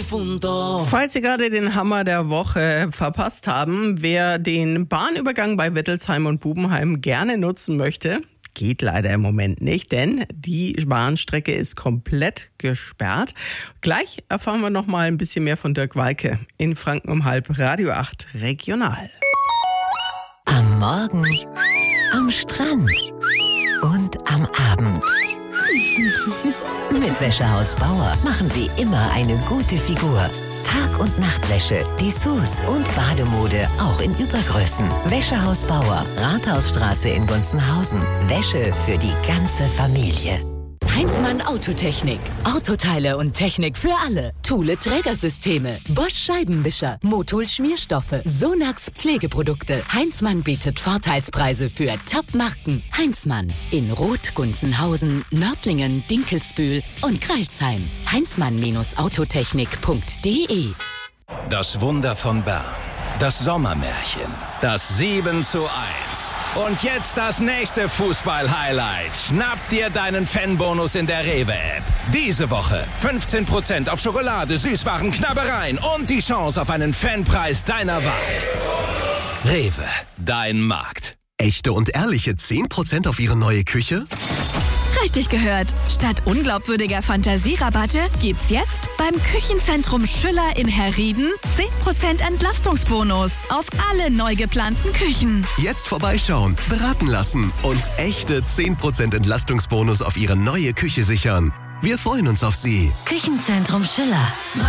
difunto. Falls Sie gerade den Hammer der Woche verpasst haben, wer den Bahnübergang bei Wittelsheim und Bubenheim gerne nutzen möchte, geht leider im Moment nicht, denn die Bahnstrecke ist komplett gesperrt. Gleich erfahren wir noch mal ein bisschen mehr von Dirk Walke in Franken um halb, Radio 8 Regional. Am Morgen, am Strand und am Abend. Mit Wäschehaus Bauer machen Sie immer eine gute Figur. Tag- und Nachtwäsche, Dessous und Bademode auch in Übergrößen. Wäschehaus Bauer, Rathausstraße in Gunzenhausen. Wäsche für die ganze Familie. Heinzmann Autotechnik. Autoteile und Technik für alle. Thule Trägersysteme. Bosch Scheibenwischer. Motul Schmierstoffe. Sonax Pflegeprodukte. Heinzmann bietet Vorteilspreise für Top-Marken. Heinzmann. In Roth, Gunzenhausen, Nördlingen, Dinkelsbühl und Crailsheim. Heinzmann-autotechnik.de. Das Wunder von Bern. Das Sommermärchen. Das 7:1. Und jetzt das nächste Fußball-Highlight. Schnapp dir deinen Fanbonus in der Rewe-App. Diese Woche 15% auf Schokolade, Süßwaren, Knabbereien und die Chance auf einen Fanpreis deiner Wahl. Rewe, dein Markt. Echte und ehrliche 10% auf Ihre neue Küche? Richtig gehört. Statt unglaubwürdiger Fantasierabatte gibt's jetzt beim Küchenzentrum Schüller in Herrieden 10% Entlastungsbonus auf alle neu geplanten Küchen. Jetzt vorbeischauen, beraten lassen und echte 10% Entlastungsbonus auf Ihre neue Küche sichern. Wir freuen uns auf Sie. Küchenzentrum Schüller.